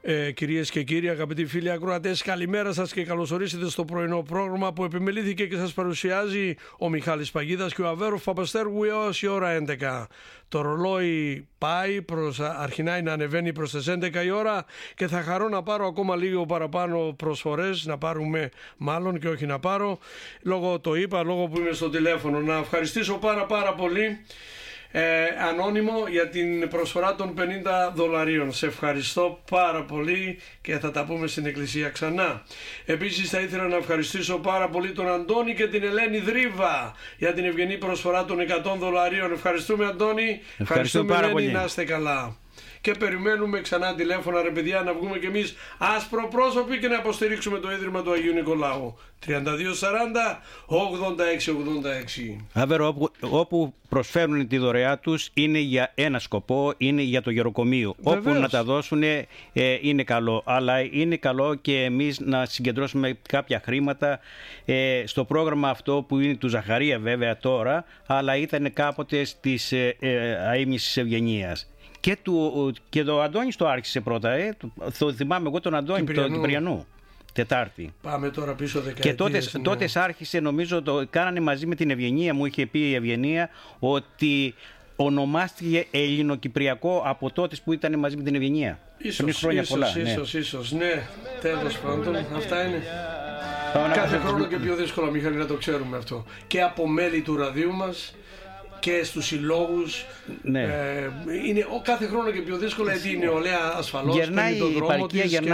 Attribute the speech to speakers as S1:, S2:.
S1: Κυρίες και κύριοι, αγαπητοί φίλοι ακροατές, καλημέρα σας και καλώς ορίσετε στο πρωινό πρόγραμμα που επιμελήθηκε και σας παρουσιάζει ο Μιχάλης Παγίδας και ο Αβέροφ Παπαστέργου έως η ώρα 11. Το ρολόι πάει αρχινάει να ανεβαίνει προς τις 11 η ώρα και θα χαρώ να πάρω ακόμα λίγο παραπάνω προσφορές, να πάρουμε μάλλον και όχι να πάρω, λόγω που είμαι στο τηλέφωνο. Να ευχαριστήσω πάρα πολύ Ανώνυμο για την προσφορά των $50. Σε ευχαριστώ πάρα πολύ και θα τα πούμε στην εκκλησία ξανά. Επίσης θα ήθελα να ευχαριστήσω πάρα πολύ τον Αντώνη και την Ελένη Δρίβα για την ευγενή προσφορά των $100. Ευχαριστούμε Αντώνη, ευχαριστούμε Ελένη, πολύ. Να είστε καλά. Και περιμένουμε ξανά τηλέφωνα, ρε παιδιά, να βγούμε κι εμείς ασπροπρόσωποι και να υποστηρίξουμε το Ίδρυμα του Αγίου Νικολάου. 3240 8686.
S2: Άβερο, όπου προσφέρουν τη δωρεά τους είναι για ένα σκοπό, είναι για το γεροκομείο. Βεβαίως. Όπου να τα δώσουν είναι καλό, αλλά είναι καλό και εμείς να συγκεντρώσουμε κάποια χρήματα στο πρόγραμμα αυτό που είναι του Ζαχαρία βέβαια τώρα, αλλά ήταν κάποτε της αείμνησης Ευγενίας. Και το Αντώνης το άρχισε πρώτα, το θυμάμαι εγώ τον Αντώνη τον Κυπριανού, Τετάρτη.
S1: Πάμε τώρα πίσω δεκαετίες.
S2: Και τότε άρχισε, νομίζω, το κάνανε μαζί με την Ευγενία, μου είχε πει η Ευγενία ότι ονομάστηκε Ελληνοκυπριακό από τότε που ήταν μαζί με την Ευγενία.
S1: Ίσως, ναι, τέλος πάντων, αυτά είναι. Κάθε χρόνο και πιο δύσκολο, Μιχάλη, να το ξέρουμε αυτό. Και από μέλη του ραδίου μας και στους συλλόγους, ναι. Είναι κάθε χρόνο και πιο δύσκολο, γιατί η νεολαία ασφαλώς παίρνει τον δρόμο της.